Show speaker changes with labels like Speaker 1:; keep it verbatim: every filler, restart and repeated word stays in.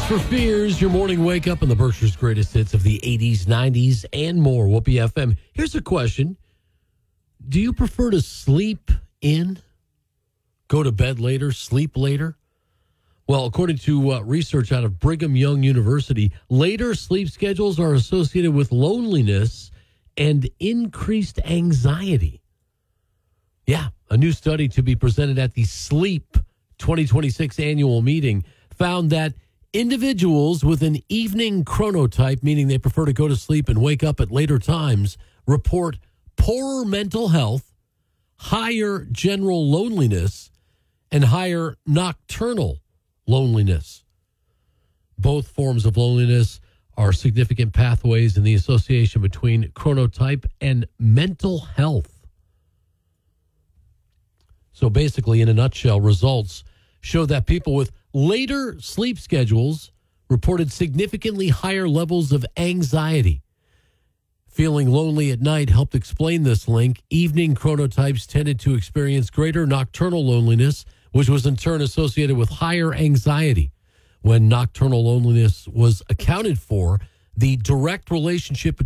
Speaker 1: Tears for Fears, your morning wake up on the Berkshire's greatest hits of the eighties, nineties, and more. Whoopee F M. Here's a question. Do you prefer to sleep in? Go to bed later, sleep later? Well, according to uh, research out of Brigham Young University, later sleep schedules are associated with loneliness and increased anxiety. Yeah, a new study to be presented at the Sleep twenty twenty-six annual meeting found that individuals with an evening chronotype, meaning they prefer to go to sleep and wake up at later times, report poorer mental health, higher general loneliness, and higher nocturnal loneliness. Both forms of loneliness are significant pathways in the association between chronotype and mental health. So basically, in a nutshell, results show that people with later sleep schedules reported significantly higher levels of anxiety. Feeling lonely at night helped explain this link. Evening chronotypes tended to experience greater nocturnal loneliness, which was in turn associated with higher anxiety. When nocturnal loneliness was accounted for, the direct relationship